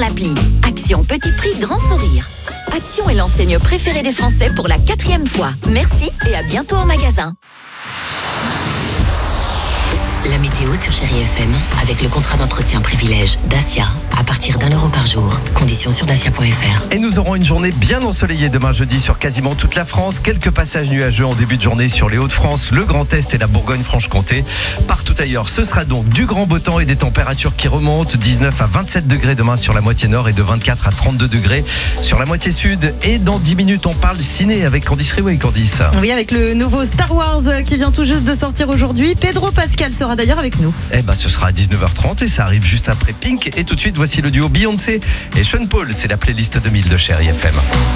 l'appli. Action petit prix grand sourire. Action est l'enseigne préférée des Français pour la 4e fois. Merci et à bientôt en magasin. La météo sur Chérie FM avec le contrat d'entretien privilège Dacia à partir d'€1 par jour. Conditions sur dacia.fr. Et nous aurons une journée bien ensoleillée demain jeudi sur quasiment toute la France. Quelques passages nuageux en début de journée sur les Hauts-de-France, le Grand Est et la Bourgogne-Franche-Comté. Partout ailleurs, ce sera donc du grand beau temps et des températures qui remontent. 19 à 27 degrés demain sur la moitié nord et de 24 à 32 degrés sur la moitié sud. Et dans 10 minutes, on parle ciné avec Candice Riouet. Candice. Oui, avec le nouveau Star Wars qui vient tout juste de sortir aujourd'hui. Pedro Pascal sera d'ailleurs avec nous. Ce sera à 19h30 et ça arrive juste après Pink. Et tout de suite, voici le duo Beyoncé et Sean Paul. C'est la playlist 2000 de Chérie FM.